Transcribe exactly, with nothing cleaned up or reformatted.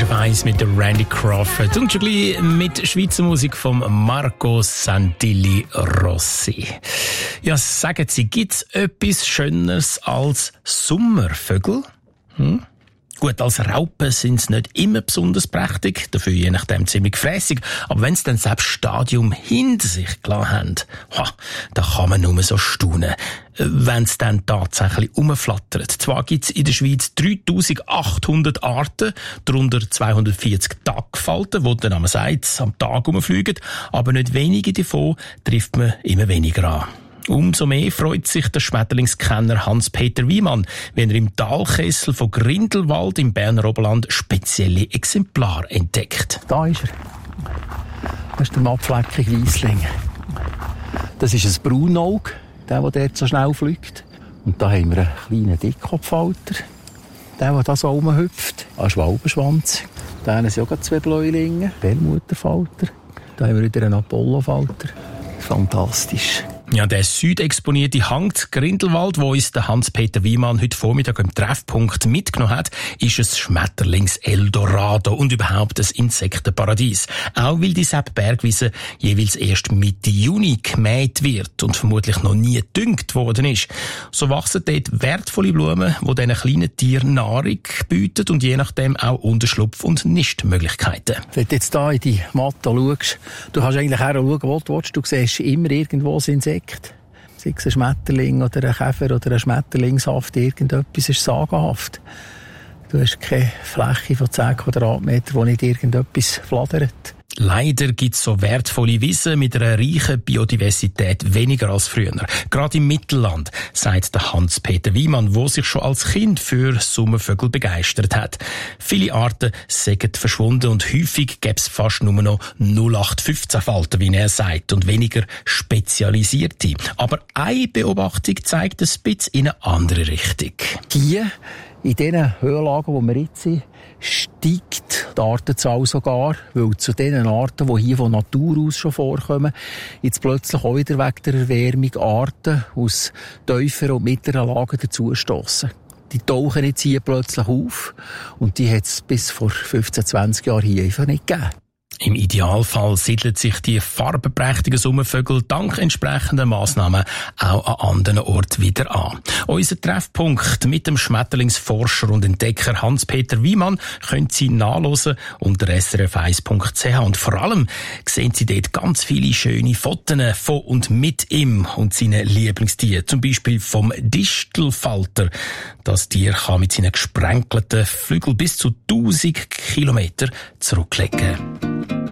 S R F eins mit der Randy Crawford und schon gleich mit Schweizer Musik von Marco Santilli Rossi. Ja, sagen Sie, gibt es etwas Schöneres als Sommervögel? Hm? Gut, als Raupen sind sie nicht immer besonders prächtig, dafür je nachdem ziemlich gefrässig. Aber wenn sie dann selbst Stadium hinter sich gelassen haben, ha, da kann man nur so staunen, wenn es dann tatsächlich umflattert. Zwar gibt es in der Schweiz dreitausendachthundert Arten, darunter zweihundertvierzig Tagfalten, die der Name sagt, am Tag umfliegen, aber nicht wenige davon trifft man immer weniger an. Umso mehr freut sich der Schmetterlingskenner Hans-Peter Wiemann, wenn er im Talkessel von Grindelwald im Berner Oberland spezielle Exemplare entdeckt. Da ist er. Das ist der mattfleckige Weissling. Das ist ein Braunauge, der, der dort so schnell fliegt. Und da haben wir einen kleinen Dickkopfhalter, der, der da so rumhüpft. Ein Schwalbenschwanz. Da sind auch zwei Bläulinge, Perlmutterfalter. Da haben wir wieder einen Apollofalter. Fantastisch. Ja, der südexponierte Hang Grindelwald, wo uns der Hans-Peter Wiemann heute Vormittag im Treffpunkt mitgenommen hat, ist ein Schmetterlings-Eldorado und überhaupt ein Insektenparadies. Auch weil die Sepp-Bergwiese jeweils erst Mitte Juni gemäht wird und vermutlich noch nie gedüngt worden ist. So wachsen dort wertvolle Blumen, die diesen kleinen Tieren Nahrung bieten und je nachdem auch Unterschlupf- und Nistmöglichkeiten. Wenn du jetzt hier in die Matte schaust, du kannst eigentlich auch schauen, wo du willst. Du siehst immer irgendwo das Insekt. Sei es ein Schmetterling oder ein Käfer oder ein Schmetterlingshaft, irgendetwas ist sagenhaft. Du hast keine Fläche von zehn Quadratmetern, wo nicht irgendetwas flattert. Leider gibt es so wertvolle Wiesen mit einer reichen Biodiversität weniger als früher. Gerade im Mittelland, sagt der Hans-Peter Wiemann, der sich schon als Kind für Sommervögel begeistert hat. Viele Arten sind verschwunden und häufig gäbe es fast nur noch null acht fünfzehn Falten, wie er sagt, und weniger spezialisierte. Aber eine Beobachtung zeigt ein bisschen in eine andere Richtung. Hier, in diesen Höhenlagen, wo wir jetzt sind, steigt die Artenzahl sogar, weil zu den Arten, die hier von Natur aus schon vorkommen, jetzt plötzlich auch wieder wegen der Erwärmung Arten aus tieferen und mittleren Lagen dazustossen. Die tauchen jetzt hier plötzlich auf und die hat es bis vor fünfzehn, zwanzig Jahren hier einfach nicht gegeben. Im Idealfall siedeln sich die farbenprächtigen Sommervögel dank entsprechender Massnahmen auch an anderen Orten wieder an. Unser Treffpunkt mit dem Schmetterlingsforscher und Entdecker Hans-Peter Wiemann können Sie nachhören unter s r f eins punkt c h und vor allem sehen Sie dort ganz viele schöne Fotos von und mit ihm und seinen Lieblingstieren, zum Beispiel vom Distelfalter. Das Tier kann mit seinen gesprenkelten Flügeln bis zu tausend Kilometer zurücklegen.